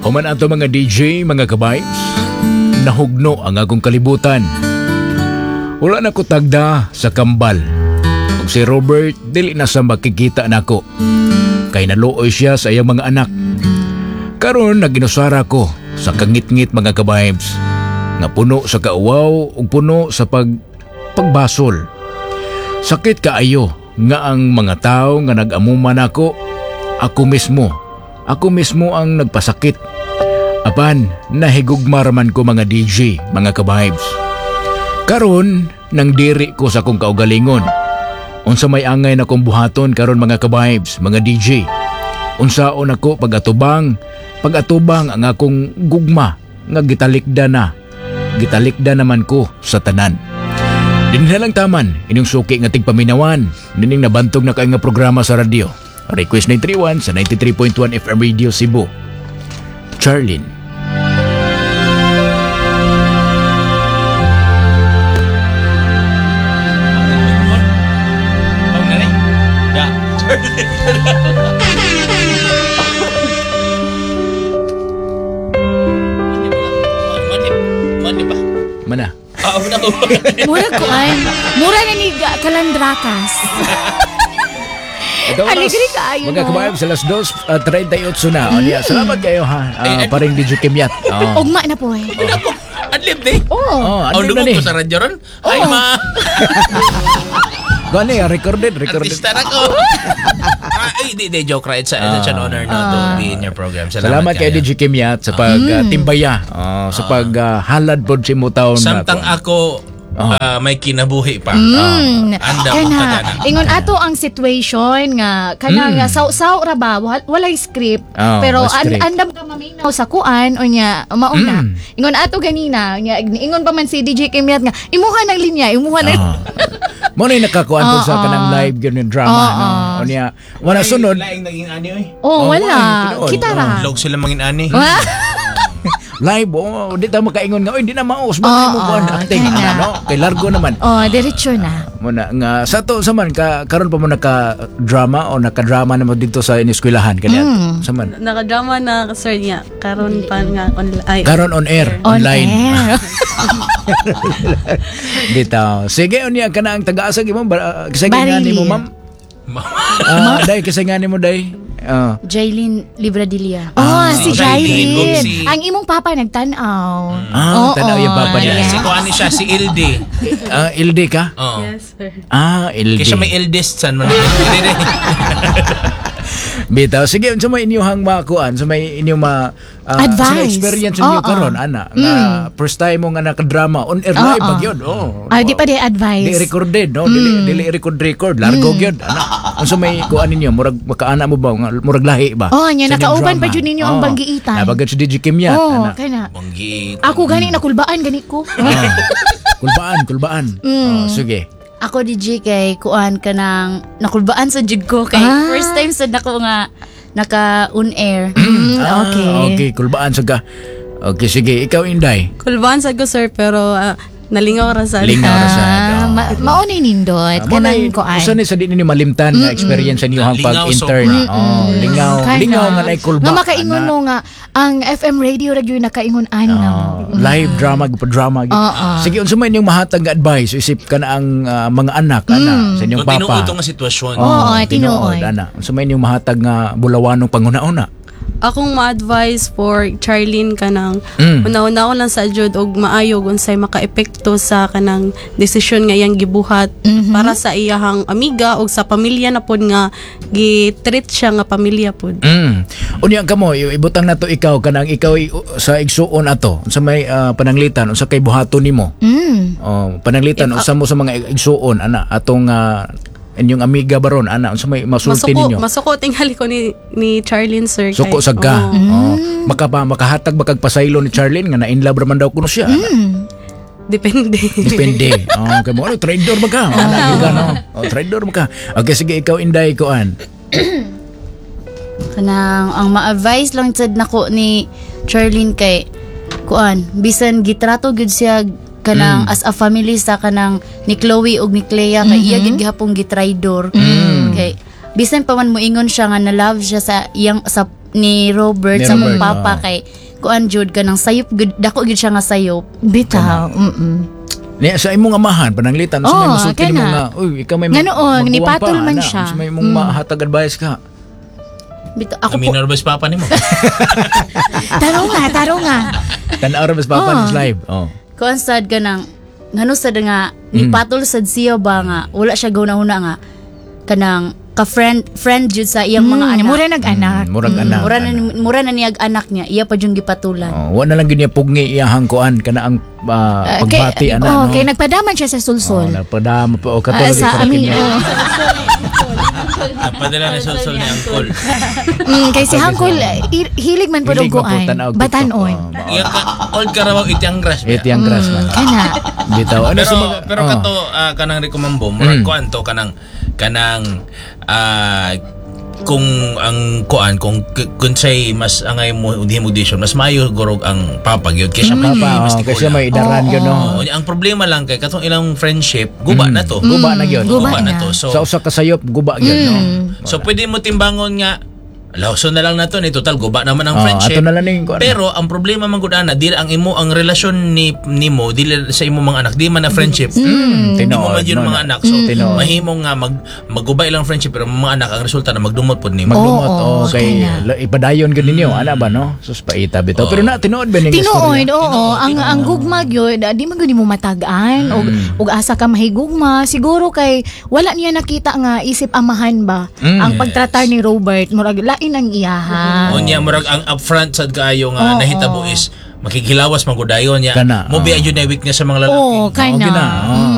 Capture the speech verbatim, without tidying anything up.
Human ato mga D J, mga kabibes, nahugno ang akong kalibutan. Wala na ko tagda sa kambal. Ug si Robert, dili na sa makikita nako. Kay naluoy siya sa iyang mga anak. Karon naginusara ko sa kangit-ngit mga kabibes, nga puno sa kauwaw ug puno sa pag pagbasol. Sakit kaayo nga ang mga tao nga nag-amuman ako, ako mismo. Ako mismo ang nagpasakit. Apan, nahigugmar man ko mga D J, mga kabibes. Karon, nang diri ko sa kong kaugalingon. Unsa may angay na kong buhaton karon mga kabibes, mga D J. Unsaon ako pag-atubang, pag-atubang ang akong gugma nga gitalikda na. Gitalikda naman ko sa tanan. Dinhi lang taman, inyong suki nga tigpaminawan, nining nabantog na kay nga programa sa radyo. Request nine three one sa ninety-three point one F M Radio Cebu. Charlene. Mana? Ah, una ko. Mura ko ay. Mura na ni Kalandrakas. Aligri ka ayo. Mga kabayan sa las dos thirty-eight na. O niya, salamat kayo ha. Uh, paring D J Kimyat. Oh. Ugma na po eh. Una ko. Adlib di. Oo. Oh, Oh, adlib na lumog ni. ko sa radyo ron. Ay, ma. Gani, recorded, recorded. Artista na ko. Ah, Ay, di, di, joke right. It's such an honor no, to be in your program. Salamat, Salamat kay D J Kimyat sa pagtimbaya, uh, sa paghalad pod si Mutaw na. Samtang ako ah, may kinabuhi pa. Mm. Anda mo Kana, kadana. ingon ato ang situation nga kana nga saw-saw ra ba wal- walay script Oh, pero wala an- script. andam ka maminaw sa kuan o nya mauna. Ingon ato ganina nya ingon pa man si D J Kimyat nga imuha ng linya, imuha ng Ah. Mo na nakakuan po sa Oo. kanang live ganun drama Oo. no. O niya, wala sunod. Laing naging ani oy. Oh, Oh, wala. ay, tinuod. Kita ra. Log sila mangin ani. Live, oh, di ta makaingon nga, oy, di na maus, Oo, ba mo kuan oo, acting, kana. ano, kay largo naman. Oh, diretso na. Muna nga sa to sa man ka karon pa mo naka drama o naka drama na mo dito sa ineskwelahan kaniya. Mm. Sa man. Nakadrama na sir niya karon pa nga online ay Karon on air, On online. air. Dito. Sige, unya ka na ang taga-asa mo, kasi nga ni mo, Barili. ma'am. Ah, dai kasi nga ni mo dai. Ah. Jailin Libradilla. Oh, Ah, si si Jailin. Jailin. Si- Ang imong papa nagtanaw. Ah, Oo, tanaw yung papa niya. yes. Si Kuan siya si Ilde. Ah, Ilde ka? Oo. yes sir. Ah, Ilde. Kaya siya may eldest son man. Bitaw, sige, unsa may inyong makuan, sa may inyong ma ah, sa Advice. may experience niyo Oo. karon ana nga first time mo nga naka-drama on air Oo. live pag yun. Oh. Ah, di pa di advice. Di recorded, no? Dili dili record record, largo gyud ana. Unsa may kuan ninyo, murag makaana mo ba nga murag lahi ba? Oh, nya Sa inyong nakauban drama. pa jud ninyo ang Oo. banggiitan. Nabagad si D J Kimyat Oh, ana. kana. Banggi. Ako gani nakulbaan gani ko. Ah. Kulbaan, kulbaan. Oh, sige. Ako D J kay kuan ka ng nakulbaan sa jig ko kay Ah. first time sa nako nga naka on air. Ah, okay. okay, kulbaan sa ka. Okay, sige, ikaw Inday. Kulbaan sa ko sir pero ah, nalingaw ra sa Lingaw ra sa. Ah, ma- maunay nindot kanang kuan. Usa ni sa di ninyo malimtan nga experience sa inyo hang Lingaw pag-intern. sobra. Oh, lingaw, Kana. lingaw nga nay kulba. Nga makaingon ana. mo nga ang F M radio ra gyud nakaingon ani na mo. Oh, live drama gyud drama gyud. Oo. Sige, unsa man inyong mahatag nga advice isip ka na ang ah, mga anak ana sa inyong Kung tinuod papa. to nga sitwasyon. Oo, Oh, tinuod. ana. Unsa man inyong mahatag nga bulawanong panguna-una? Akong ma-advise for Charlene kanang Mm. una-una ko lang sa jud og maayo unsay maka-epekto sa kanang desisyon nga iyang gibuhat para sa iyahang amiga og sa pamilya na pod nga gi-treat siya nga pamilya pod. Mm. Unya ka mo, i- ibutang nato ikaw kanang ikaw i- sa igsuon ato. Unsa may ah, pananglitan unsa kay buhaton nimo? Mm. Oh, pananglitan unsa mo sa mga igsuon ana atong ah, inyong amiga baron ana unsa may masulti Masuko, ninyo? masuko tingali ko ni ni Charlene sir. Suko kay- sa ka. Oo. Oh. Makapa makahatag ba kag pasaylo ni Charlene nga na in love raman daw kuno siya. ana? Depende. Depende. Oh, kay mo ano trader ba ka? Ana gyud ka no. Oh, trader ba ka? Okay, sige ikaw Inday koan. Kanang ang ma-advise lang sad nako ni Charlene kay kuan bisan gitrato gud siya kanang as a family sa kanang ni Chloe ug ni Clea kay iya gid gihapon gitraidor kay bisan pa man moingon siya nga na love siya sa iyang sa ni Robert Ni sa mong Robert, papa oo. kay kuan jud ka ng sayop gud- dako gid siya nga sayop. Bitaw. Mm. Niya sa imong amahan pananglitan sa may Oo, musulti kana. mo nga uy ikaw may Nga noon, magbuwang nipatol pa, man ana. siya. Sa may mong mahatag advice ka. Bitaw ako po Aminor ba si papa nimo? Taro nga, taro nga. Tan-aw ra mas papa Oo. ni live. Oh. kuan sad ka ng ngano sad nga ni patol sad siya ba nga wala siya gauna-una nga kanang ka friend friend jud sa iyang mga Mm, anak. mura nag-anak. Murag anak. Mura na mura na niyag anak niya iya pa jud gipatulan. Oh, wa na lang gid niya pugni iyahang kuan kana ang ah, Uh, pagbati kay, ana oh, no. kay nagpadaman siya sa Oh, sulsol. napadama pa o Ah, katulad sa sa amin, oh. Napadala ni Solsol ni Angkol. Mm, kay si Hangkol, i- hilig man po Hilig man po, duguan. tanaw, Batanon. TikTok, oh. Iya ka old karabaw itiang grass. Iti ang grass man. Kana. Bitaw. Ano Pero sa mga pero oh. kato ah, kanang rekomambo, murag Mm. kuan to kanang kanang ah, kung ang kuan kung kung say mas angay mo hindi mo audition mas mayo gorog ang papagyod kaysa Papa, pag mas oh, kasi may idaran Oo, yun, no? Oo, ang problema lang kay katong ilang friendship guba na to. Guba na yun. Guba Guba na na. to. So Sa usa ka sayop, guba yun, no? so pwede mo timbangon nga lawson na lang nato ni total guba naman ang Oh, friendship. ato na lang ning kuan. Pero ang problema man gud ana dili ang imo ang relasyon ni nimo dili sa imo mga anak di man na friendship. Mm, Di mo tinuod, man yun no, mga na- anak. So, tinuod. mahimo nga mag, magubay lang friendship pero mga anak, ang resulta na magdumot po nimo. Maglumot, Oo, oh, kay kaya. la- ipadayon gud ninyo, ana ba no? Sus paita bitaw. Pero na tinuod ba ning Tinuod, istorya? oo. Ang ang gugma gyud, ah, di man gyud mo matagaan og og asa ka mahigugma. Siguro kay wala niya nakita nga isip amahan ba ang pagtratar ni Robert murag lain ang iyaha. O niya, murag ang upfront sad kaayo nga Oo. nahitabo is makikilawas magudayon niya. Kana, Mo oo. biya yun na weakness sa mga lalaki. Oo, Oo, gina, kana. oo.